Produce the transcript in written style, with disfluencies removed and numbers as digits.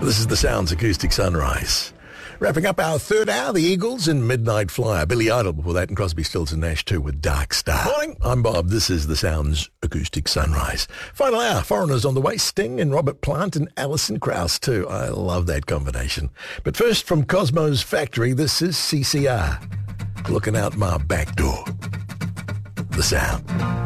This is the Sounds Acoustic Sunrise. Wrapping up our third hour, the Eagles and Midnight Flyer. Billy Idol before that, and Crosby, Stills and Nash too with Dark Star. Morning, I'm Bob. This is the Sounds Acoustic Sunrise. Final hour, Foreigners on the way. Sting and Robert Plant and Alison Krauss too. I love that combination. But first, from Cosmo's Factory, this is CCR. Looking out my back door. The Sound.